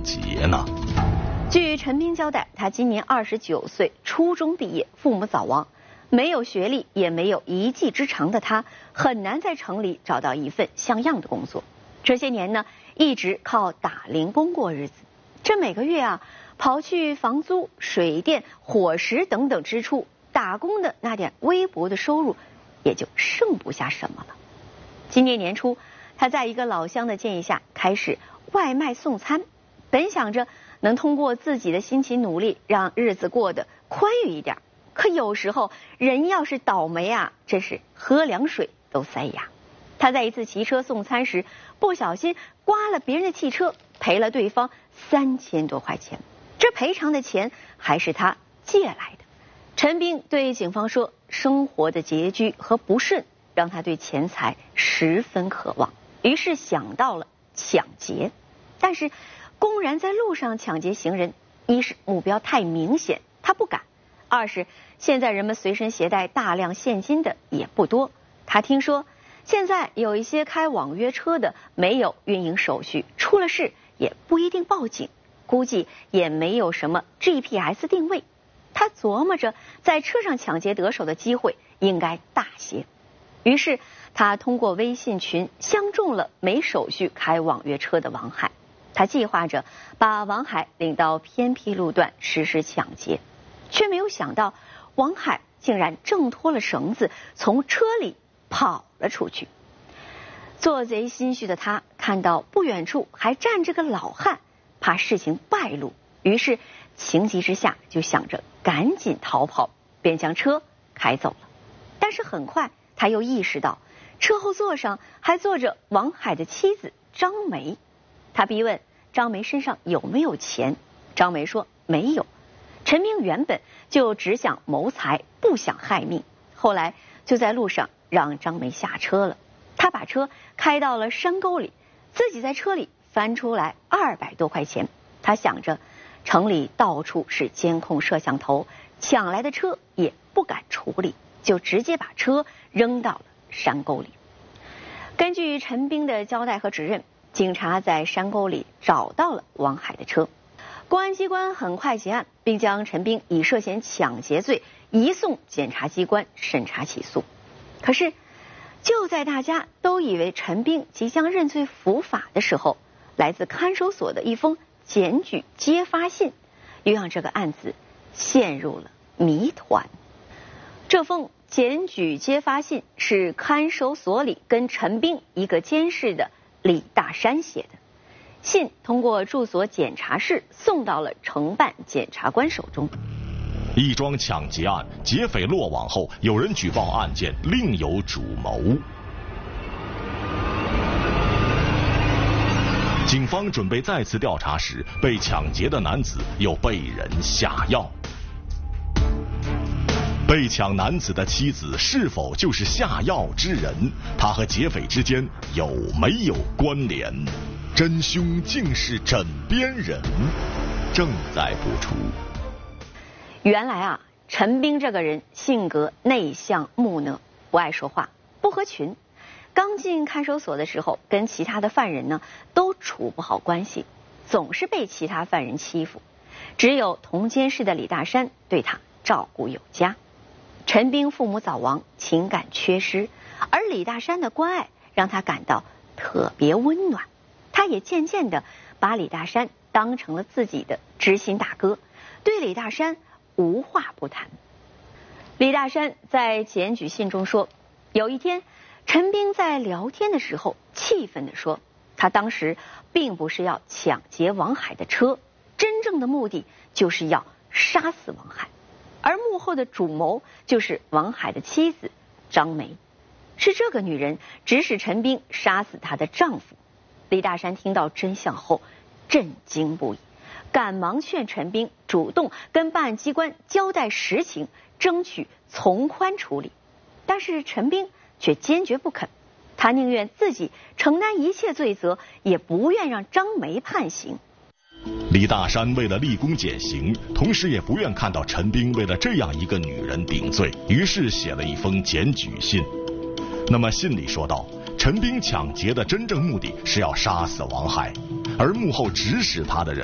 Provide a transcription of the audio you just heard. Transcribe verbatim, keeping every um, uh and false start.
劫呢？ 据陈斌交代，他今年二十九岁，初中毕业，父母早亡，没有学历也没有一技之长的他，很难在城里找到一份像样的工作。这些年呢，一直靠打零工过日子。这每个月啊，刨去房租、水电、伙食等等支出，打工的那点微薄的收入，也就剩不下什么了。今年年初，他在一个老乡的建议下，开始外卖送餐，本想着能通过自己的辛勤努力，让日子过得宽裕一点。可有时候人要是倒霉啊，真是喝凉水都塞牙。他在一次骑车送餐时，不小心刮了别人的汽车，赔了对方三千多块钱。这赔偿的钱还是他借来的。陈斌对警方说，生活的拮据和不顺让他对钱财十分渴望，于是想到了抢劫。但是公然在路上抢劫行人，一是目标太明显，他不敢；二是现在人们随身携带大量现金的也不多。他听说现在有一些开网约车的没有运营手续，出了事也不一定报警，估计也没有什么 G P S 定位。他琢磨着在车上抢劫得手的机会应该大些，于是他通过微信群相中了没手续开网约车的王海。他计划着把王海领到偏僻路段实施抢劫，却没有想到王海竟然挣脱了绳子，从车里跑了出去。做贼心虚的他看到不远处还站着个老汉，怕事情败露，于是情急之下就想着赶紧逃跑，便将车开走了。但是很快他又意识到车后座上还坐着王海的妻子张梅。他逼问张梅身上有没有钱，张梅说没有。陈斌原本就只想谋财，不想害命，后来就在路上让张梅下车了。他把车开到了山沟里，自己在车里翻出来二百多块钱。他想着城里到处是监控摄像头，抢来的车也不敢处理，就直接把车扔到了山沟里。根据陈斌的交代和指认，警察在山沟里找到了王海的车。公安机关很快结案，并将陈斌以涉嫌抢劫罪移送检察机关审查起诉。可是就在大家都以为陈斌即将认罪伏法的时候，来自看守所的一封检举揭发信又让这个案子陷入了谜团。这封检举揭发信是看守所里跟陈斌一个监视的李大山写的。信通过住所检查室送到了承办检察官手中。 一桩抢劫案，劫匪落网后，有人举报案件另有主谋。警方准备再次调查时，被抢劫的男子又被人下药。被抢男子的妻子是否就是下药之人？他和劫匪之间有没有关联？真凶竟是枕边人，正在播出。 原来啊，陈斌这个人性格内向木讷，不爱说话，不合群。刚进看守所的时候，跟其他的犯人呢都处不好关系，总是被其他犯人欺负。只有同监室的李大山对他照顾有加。陈斌父母早亡，情感缺失，而李大山的关爱让他感到特别温暖。他也渐渐地把李大山当成了自己的知心大哥，对李大山无话不谈。李大山在检举信中说，有一天陈斌在聊天的时候气愤地说，他当时并不是要抢劫王海的车，真正的目的就是要杀死王海，而幕后的主谋就是王海的妻子张梅，是这个女人指使陈斌杀死她的丈夫。李大山听到真相后震惊不已，赶忙劝陈斌主动跟办案机关交代实情，争取从宽处理。但是陈斌却坚决不肯，他宁愿自己承担一切罪责，也不愿让张梅判刑。 李大山为了立功减刑，同时也不愿看到陈斌为了这样一个女人顶罪，于是写了一封检举信。那么信里说道，陈斌抢劫的真正目的是要杀死王海，而幕后指使他的人